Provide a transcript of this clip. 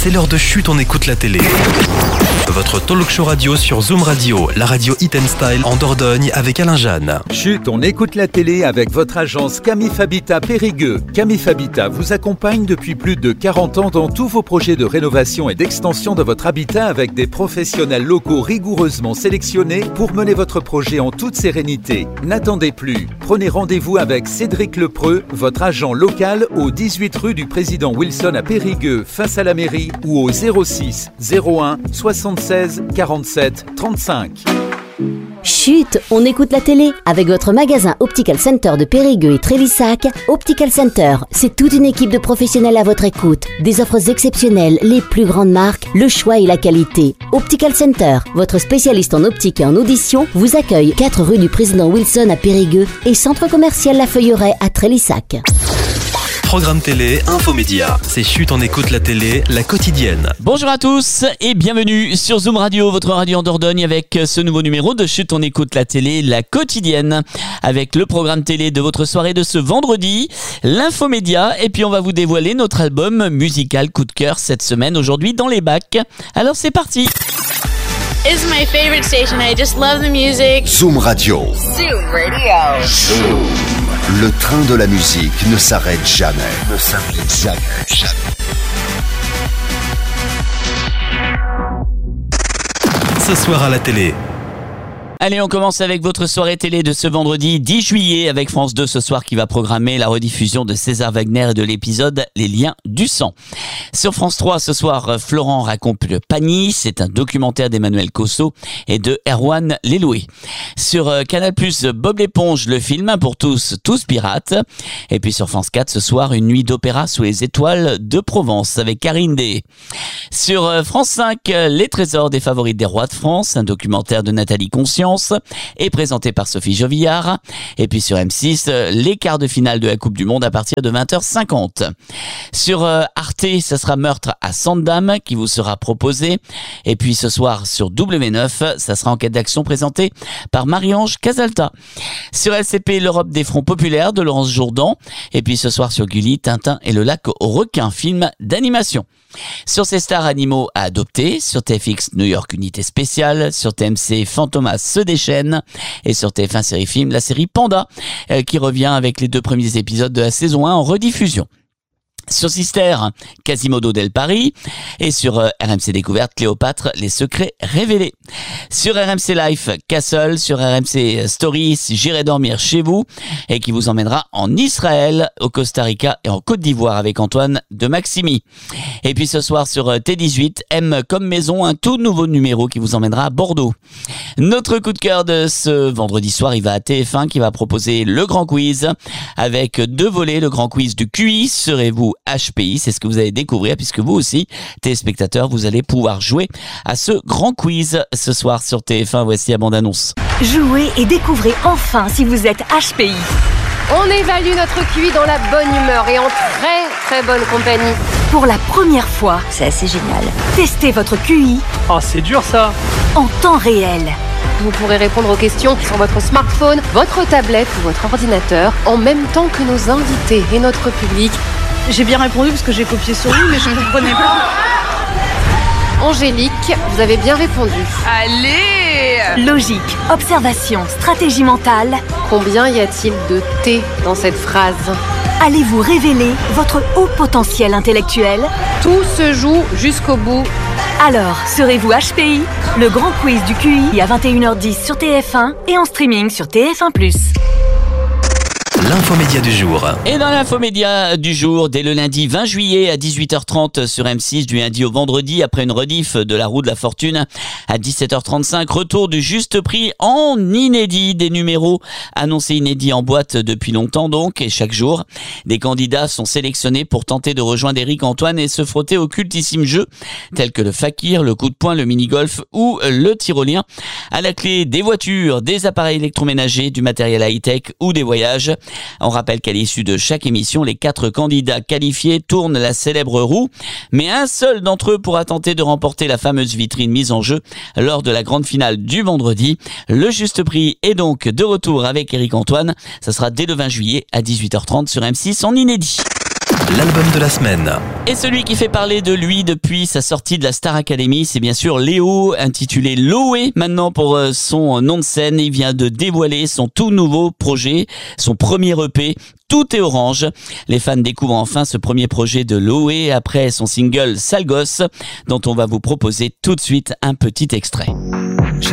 c'est l'heure de Chut, on écoute la télé. Votre talk show radio sur Zoom Radio, la radio Hit and Style en Dordogne avec Alain Jeanne. Chut, on écoute la télé avec votre agence Camif Habitat Périgueux. Camif Habitat vous accompagne depuis plus de 40 ans dans tous vos projets de rénovation et d'extension de votre habitat avec des professionnels locaux rigoureusement sélectionnés pour mener votre projet en toute sérénité. N'attendez plus. Prenez rendez-vous avec Cédric Lepreux, votre agent local au 18 rue du Président Wilson à Périgueux, face à la mairie, ou au 06 01 76 47 35. Chut, on écoute la télé avec votre magasin Optical Center de Périgueux et Trélissac. Optical Center, c'est toute une équipe de professionnels à votre écoute. Des offres exceptionnelles, les plus grandes marques, le choix et la qualité. Optical Center, votre spécialiste en optique et en audition, vous accueille 4 rue du Président Wilson à Périgueux et centre commercial La Feuilleraie à Trélissac. Programme télé, infomédia. C'est Chut, on écoute la télé, la quotidienne. Bonjour à tous et bienvenue sur Zoom Radio, votre radio en Dordogne avec ce nouveau numéro de Chut, on écoute la télé, la quotidienne. Avec le programme télé de votre soirée de ce vendredi, l'infomédia. Et puis on va vous dévoiler notre album musical coup de cœur cette semaine, aujourd'hui dans les bacs. Alors c'est parti. It's my favorite station. I just love the music. Zoom Radio. Zoom Radio. Zoom. Le train de la musique ne s'arrête jamais. Jamais. Ce soir à la télé. Allez, on commence avec votre soirée télé de ce vendredi 10 juillet avec France 2 ce soir qui va programmer la rediffusion de César Wagner et de l'épisode Les liens du sang. Sur France 3 ce soir, Florent raconte le Pagny, c'est un documentaire d'Emmanuel Cosso et de Erwan Leloué. Sur Canal+, Bob l'éponge, le film pour tous pirates. Et puis sur France 4 ce soir, une nuit d'opéra sous les étoiles de Provence avec Karine Day. Sur France 5, Les trésors des favorites des rois de France, un documentaire de Nathalie Conscience est présenté par Sophie Jovillard. Et puis sur M6, les quarts de finale de la Coupe du Monde à partir de 20h50. Sur Arte, ça sera Meurtre à Sandam qui vous sera proposé. Et puis ce soir sur W9, ça sera Enquête d'action présentée par Marie-Ange Casalta. Sur LCP, l'Europe des fronts populaires de Laurence Jourdan. Et puis ce soir sur Gulli, Tintin et le lac aux requins, film d'animation. Sur ces stars animaux à adopter, sur TFX New York Unité Spéciale, sur TMC Fantomas se déchaîne et sur TF1 Série Film, la série Panda qui revient avec les 2 premiers épisodes de la saison 1 en rediffusion. Sur Sister, Quasimodo del Paris et sur RMC Découverte, Cléopâtre, les secrets révélés. Sur RMC Life, Castle, sur RMC Stories, J'irai dormir chez vous et qui vous emmènera en Israël, au Costa Rica et en Côte d'Ivoire avec Antoine de Maximi. Et puis ce soir sur T18, M comme maison, un tout nouveau numéro qui vous emmènera à Bordeaux. Notre coup de cœur de ce vendredi soir, il va à TF1 qui va proposer le grand quiz avec 2 volets, le grand quiz du QI, serez-vous HPI, c'est ce que vous allez découvrir puisque vous aussi, téléspectateurs, vous allez pouvoir jouer à ce grand quiz ce soir sur TF1. Voici la bande-annonce. Jouez et découvrez enfin si vous êtes HPI. On évalue notre QI dans la bonne humeur et en très très bonne compagnie. Pour la première fois, C'est assez génial. testez votre QI Oh, c'est dur ça. en temps réel. Vous pourrez répondre aux questions sur votre smartphone, votre tablette ou votre ordinateur en même temps que nos invités et notre public. J'ai bien répondu parce que j'ai copié sur lui, mais je ne comprenais pas. Angélique, vous avez bien répondu. Allez! Logique, observation, stratégie mentale. Combien y a-t-il de T dans cette phrase? Allez-vous révéler votre haut potentiel intellectuel? Tout se joue jusqu'au bout. Alors, serez-vous HPI? Le grand quiz du QI à 21h10 sur TF1 et en streaming sur TF1+. L'infomédia du jour. Et dans l'infomédia du jour, dès le lundi 20 juillet à 18h30 sur M6, du lundi au vendredi, après une rediff de La Roue de la Fortune à 17h35, retour du juste prix en inédit, des numéros annoncés inédits en boîte depuis longtemps donc, et chaque jour, des candidats sont sélectionnés pour tenter de rejoindre Éric Antoine et se frotter aux cultissimes jeux tels que le fakir, le coup de poing, le mini-golf ou le tyrolien. À la clé, des voitures, des appareils électroménagers, du matériel high-tech ou des voyages. On rappelle qu'à l'issue de chaque émission, les 4 candidats qualifiés tournent la célèbre roue, mais un seul d'entre eux pourra tenter de remporter la fameuse vitrine mise en jeu lors de la grande finale du vendredi. Le juste prix est donc de retour avec Éric Antoine. Ça sera dès le 20 juillet à 18h30 sur M6 en inédit. l'album de la semaine. Et celui qui fait parler de lui depuis sa sortie de la Star Academy, c'est bien sûr Léo, intitulé Loé. Maintenant pour son nom de scène, il vient de dévoiler son tout nouveau projet, son premier EP. Tout est orange. Les fans découvrent enfin ce premier projet de Loé après son single Sale Gosse, dont on va vous proposer tout de suite un petit extrait.